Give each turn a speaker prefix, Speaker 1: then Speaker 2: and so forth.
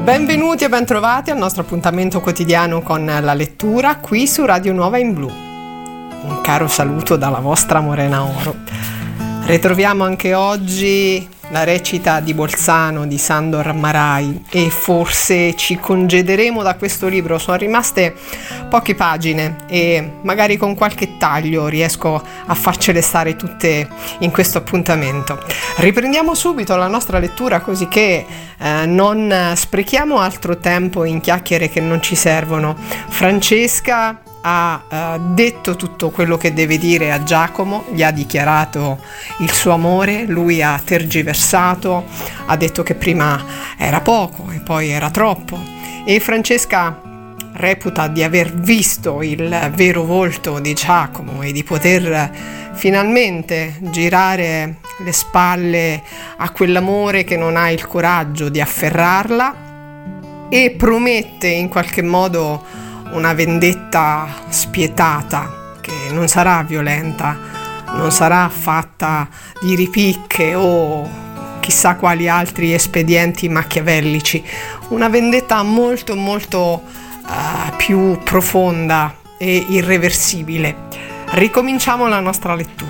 Speaker 1: Benvenuti e bentrovati al nostro appuntamento quotidiano con la lettura qui su Radio Nuova in Blu. Un caro saluto dalla vostra Morena Oro. Ritroviamo anche oggi la recita di Bolzano di Sandor Marai e forse ci congederemo da questo libro. Sono rimaste poche pagine e magari con qualche taglio riesco a farcele stare tutte in questo appuntamento. Riprendiamo subito la nostra lettura così che non sprechiamo altro tempo in chiacchiere che non ci servono. Francesca ha detto tutto quello che deve dire a Giacomo, gli ha dichiarato il suo amore, lui ha tergiversato, ha detto che prima era poco e poi era troppo, e Francesca reputa di aver visto il vero volto di Giacomo e di poter finalmente girare le spalle a quell'amore che non ha il coraggio di afferrarla, e promette in qualche modo una vendetta spietata che non sarà violenta, non sarà fatta di ripicche o chissà quali altri espedienti machiavellici, una vendetta molto più profonda e irreversibile. Ricominciamo la nostra lettura.